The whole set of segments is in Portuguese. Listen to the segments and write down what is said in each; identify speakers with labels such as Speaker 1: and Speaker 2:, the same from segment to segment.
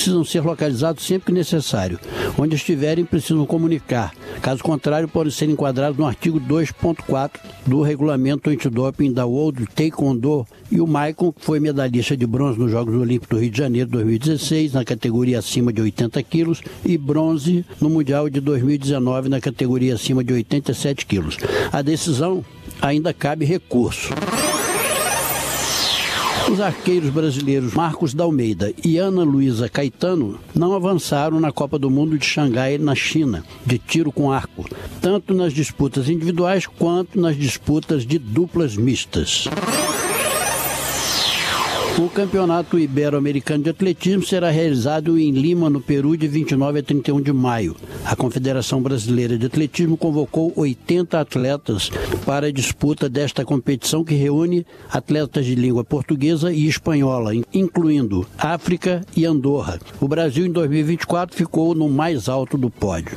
Speaker 1: precisam ser localizados sempre que necessário. Onde estiverem, precisam comunicar. Caso contrário, podem ser enquadrados no artigo 2.4 do regulamento antidoping da World Taekwondo. E o Maicon, que foi medalhista de bronze nos Jogos Olímpicos do Rio de Janeiro 2016, na categoria acima de 80 quilos, e bronze no Mundial de 2019, na categoria acima de 87 quilos. A decisão ainda cabe recurso. Os arqueiros brasileiros Marcos D'Almeida e Ana Luísa Caetano não avançaram na Copa do Mundo de Xangai, na China, de tiro com arco, tanto nas disputas individuais quanto nas disputas de duplas mistas. O Campeonato Ibero-Americano de Atletismo será realizado em Lima, no Peru, de 29 a 31 de maio. A Confederação Brasileira de Atletismo convocou 80 atletas para a disputa desta competição, que reúne atletas de língua portuguesa e espanhola, incluindo África e Andorra. O Brasil, em 2024, ficou no mais alto do pódio.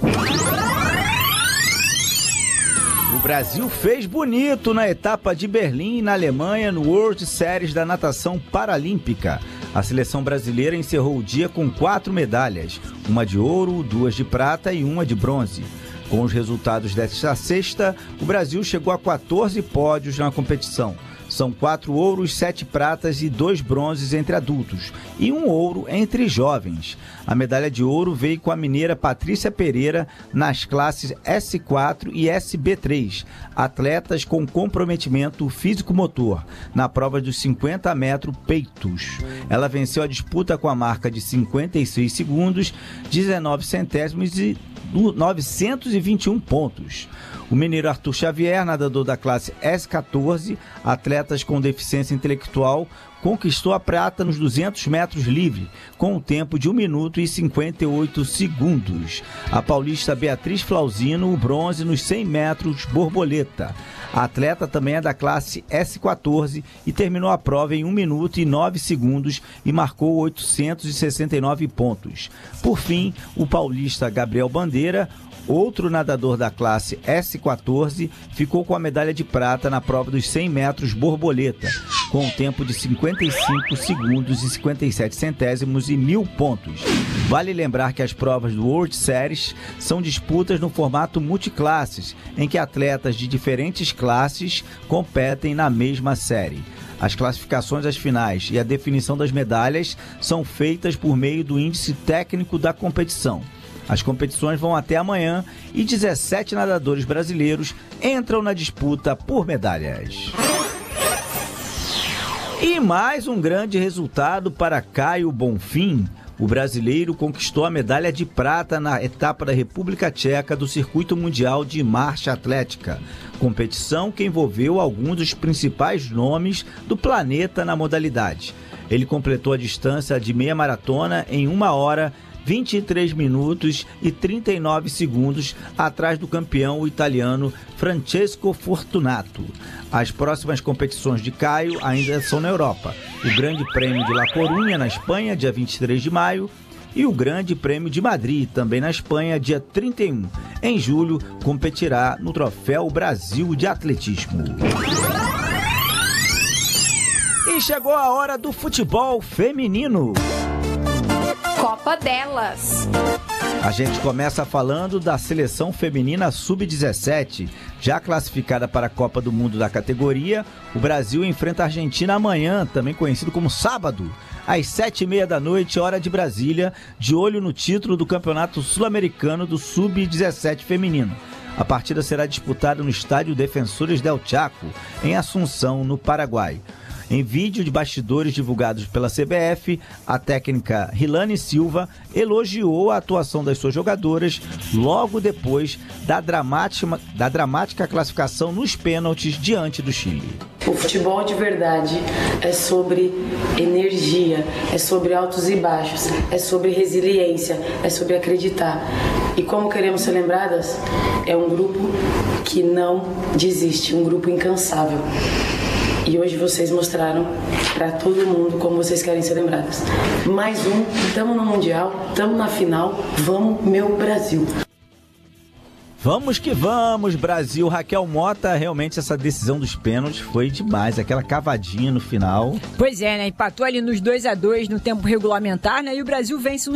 Speaker 2: O Brasil fez bonito na etapa de Berlim, na Alemanha, no World Series da natação paralímpica. A seleção brasileira encerrou o dia com 4 medalhas, uma de ouro, 2 de prata e 1 de bronze. Com os resultados desta sexta, o Brasil chegou a 14 pódios na competição. São 4 ouros, 7 pratas e 2 bronzes entre adultos e 1 ouro entre jovens. A medalha de ouro veio com a mineira Patrícia Pereira nas classes S4 e SB3, atletas com comprometimento físico-motor, na prova dos 50 metros peitos. Ela venceu a disputa com a marca de 56 segundos, 19 centésimos e 921 pontos. O mineiro Arthur Xavier, nadador da classe S14, atletas com deficiência intelectual, conquistou a prata nos 200 metros livre, com um tempo de 1 minuto e 58 segundos. A paulista Beatriz Flauzino, o bronze nos 100 metros borboleta. A atleta também é da classe S14 e terminou a prova em 1 minuto e 9 segundos e marcou 869 pontos. Por fim, o paulista Gabriel Bandeira, outro nadador da classe S14, ficou com a medalha de prata na prova dos 100 metros borboleta, com um tempo de 55 segundos e 57 centésimos e 1.000 pontos. Vale lembrar que as provas do World Series são disputas no formato multiclasses, em que atletas de diferentes classes competem na mesma série. As classificações às finais e a definição das medalhas são feitas por meio do índice técnico da competição. As competições vão até amanhã e 17 nadadores brasileiros entram na disputa por medalhas. E mais um grande resultado para Caio Bonfim. O brasileiro conquistou a medalha de prata na etapa da República Tcheca do Circuito Mundial de Marcha Atlética, competição que envolveu alguns dos principais nomes do planeta na modalidade. Ele completou a distância de meia maratona em 1 hora, 23 minutos e 39 segundos atrás do campeão italiano Francesco Fortunato. As próximas competições de Caio ainda são na Europa. O Grande Prêmio de La Coruña, na Espanha, dia 23 de maio, e o Grande Prêmio de Madrid, também na Espanha, dia 31. Em julho, competirá no Troféu Brasil de Atletismo. E chegou a hora do futebol feminino.
Speaker 3: Copa delas.
Speaker 2: A gente começa falando da seleção feminina sub-17, já classificada para a Copa do Mundo da categoria. O Brasil enfrenta a Argentina amanhã, também conhecido como sábado, às 7h30 da noite, hora de Brasília, de olho no título do Campeonato Sul-Americano do sub-17 feminino. A partida será disputada no estádio Defensores del Chaco, em Assunção, no Paraguai. Em vídeo de bastidores divulgados pela CBF, a técnica Rilane Silva elogiou a atuação das suas jogadoras logo depois da dramática classificação nos pênaltis diante do Chile.
Speaker 4: O futebol de verdade é sobre energia, é sobre altos e baixos, é sobre resiliência, é sobre acreditar. E como queremos ser lembradas? É um grupo que não desiste, um grupo incansável. E hoje vocês mostraram para todo mundo como vocês querem ser lembradas. Mais um, estamos no Mundial, estamos na final, vamos meu Brasil.
Speaker 2: Vamos que vamos, Brasil. Raquel Mota, realmente essa decisão dos pênaltis foi demais, aquela cavadinha no final.
Speaker 5: Pois é, né? Empatou ali nos 2-2 no tempo regulamentar, né? E o Brasil vence